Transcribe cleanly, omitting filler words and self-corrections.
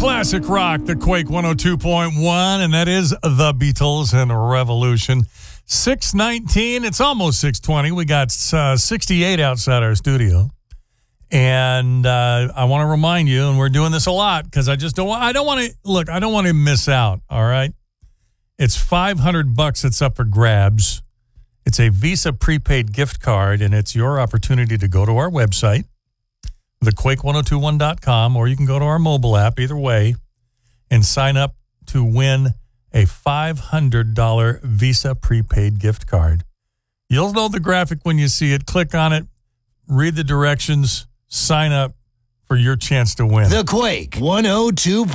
Classic rock, the Quake 102.1, and that is the Beatles and Revolution. 6:19, it's almost 6:20. We got 68 outside our studio. And I want to remind you, and we're doing this a lot because I don't want to miss out, all right? It's $500 that's up for grabs. It's a Visa prepaid gift card, and it's your opportunity to go to our website, thequake1021.com, or you can go to our mobile app, either way, and sign up to win a $500 Visa prepaid gift card. You'll know the graphic when you see it. Click on it, read the directions, sign up for your chance to win. The Quake 102.